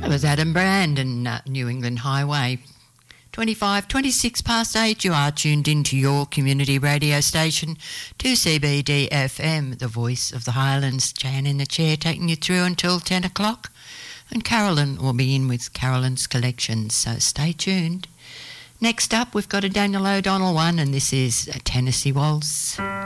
was Adam Brand and New England Highway. 26 past 8, you are tuned into your community radio station, 2CBD-FM, the voice of the Highlands. Jan in the chair taking you through until 10 o'clock. And Carolyn will be in with Carolyn's Collections, so stay tuned. Next up, we've got a Daniel O'Donnell one, and this is a Tennessee Waltz.